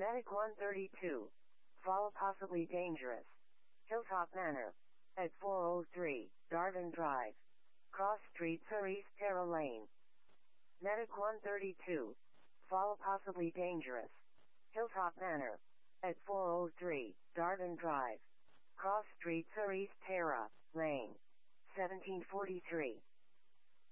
Medic 132. Fall possibly dangerous. Hilltop Manor. At 403, Darvin Drive. Cross Street, East Terra Lane. Medic 132. Fall possibly dangerous. Hilltop Manor. At 403, Darvin Drive. Cross Street, East Terra Lane. 1743.